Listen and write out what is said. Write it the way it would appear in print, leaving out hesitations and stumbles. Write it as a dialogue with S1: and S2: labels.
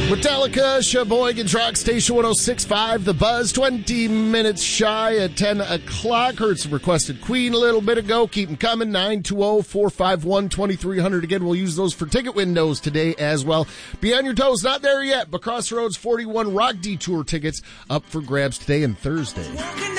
S1: Metallica, Sheboygan's Rock Station 106.5, The Buzz, 20 minutes shy at 10 o'clock. Heard some requested Queen a little bit ago. Keep them coming, 920-451-2300. Again, we'll use those for ticket windows today as well. Be on your toes, not there yet, but Crossroads 41 Rock Detour tickets up for grabs today and Thursday.